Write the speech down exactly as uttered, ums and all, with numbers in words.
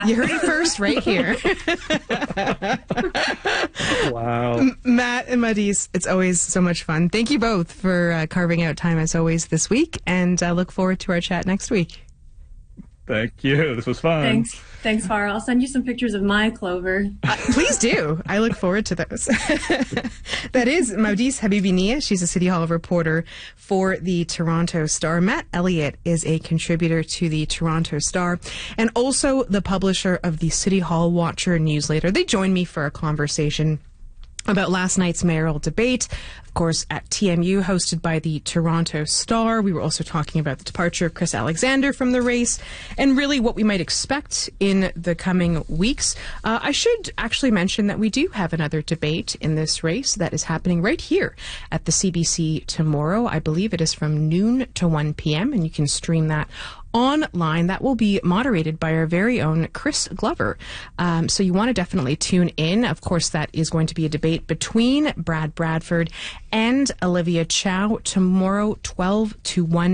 You heard it first right here. Wow. M- Matt and Maudis, it's always so much fun. Thank you both for uh, carving out time as always this week, and I uh, look forward to our chat next week. Thank you. This was fun. Thanks. Thanks, Farah. I'll send you some pictures of my clover. Uh, please do. I look forward to those. That is Maudis Habibi-Nia. She's a City Hall reporter for the Toronto Star. Matt Elliott is a contributor to the Toronto Star and also the publisher of the City Hall Watcher newsletter. They joined me for a conversation about last night's mayoral debate, of course, at T M U, hosted by the Toronto Star. We were also talking about the departure of Chris Alexander from the race and really what we might expect in the coming weeks. Uh, I should actually mention that we do have another debate in this race that is happening right here at the C B C tomorrow. I believe it is from noon to one p.m., and you can stream that online. That will be moderated by our very own Chris Glover. Um, so you want to definitely tune in. Of course, that is going to be a debate between Brad Bradford and Olivia Chow tomorrow, twelve to one